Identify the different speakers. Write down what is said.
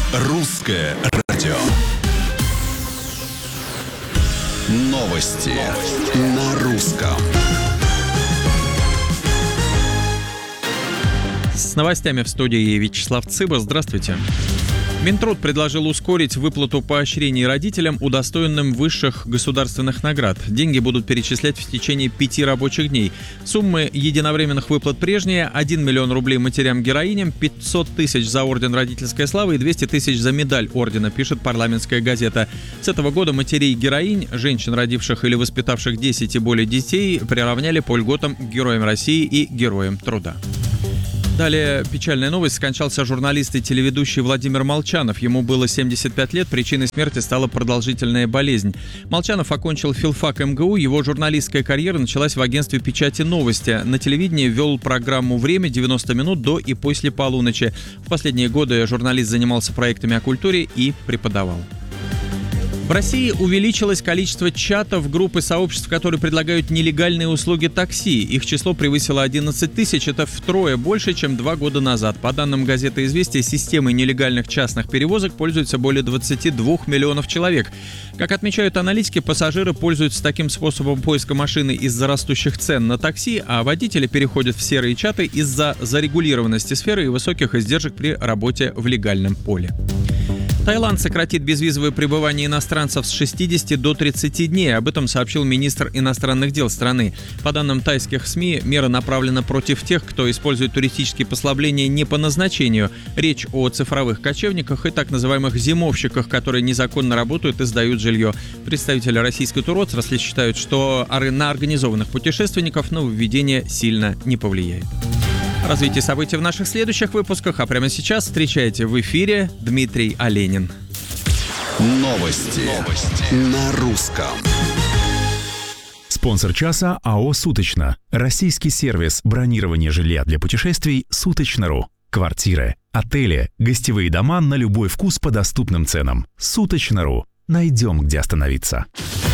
Speaker 1: Русское радио. Новости на русском.
Speaker 2: С новостями в студии Вячеслав Цыба. Здравствуйте. Минтруд предложил ускорить выплату поощрений родителям, удостоенным высших государственных наград. Деньги будут перечислять в течение 5 рабочих дней. Суммы единовременных выплат прежние: 1 миллион рублей матерям-героиням, 500 тысяч за орден Родительской славы и 200 тысяч за медаль ордена, пишет «Парламентская газета». С этого года матерей-героинь, женщин, родивших или воспитавших 10 и более детей, приравняли по льготам к Героям России и Героям труда. Далее печальная новость. Скончался журналист и телеведущий Владимир Молчанов. Ему было 75 лет. Причиной смерти стала продолжительная болезнь. Молчанов окончил филфак МГУ. Его журналистская карьера началась в агентстве печати «Новости». На телевидении вел программу «Время» 90 минут до и после полуночи. В последние годы журналист занимался проектами о культуре и преподавал. В России увеличилось количество чатов, групп и сообществ, которые предлагают нелегальные услуги такси. Их число превысило 11 тысяч. Это втрое больше, чем 2 года назад. По данным газеты «Известия», системой нелегальных частных перевозок пользуются более 22 миллионов человек. Как отмечают аналитики, пассажиры пользуются таким способом поиска машины из-за растущих цен на такси, а водители переходят в серые чаты из-за зарегулированности сферы и высоких издержек при работе в легальном поле. Таиланд сократит безвизовое пребывание иностранцев с 60 до 30 дней. Об этом сообщил министр иностранных дел страны. По данным тайских СМИ, мера направлена против тех, кто использует туристические послабления не по назначению. Речь о цифровых кочевниках и так называемых зимовщиках, которые незаконно работают и сдают жилье. Представители российской туротрасли считают, что на организованных путешественников нововведение сильно не повлияет. Развитие событий в наших следующих выпусках, а прямо сейчас встречайте в эфире Дмитрий Оленин.
Speaker 1: Новости на русском.
Speaker 3: Спонсор часа АО «Суточно». Российский сервис бронирования жилья для путешествий «Суточно.ру». Квартиры, отели, гостевые дома на любой вкус по доступным ценам. «Суточно.ру». Найдем, где остановиться.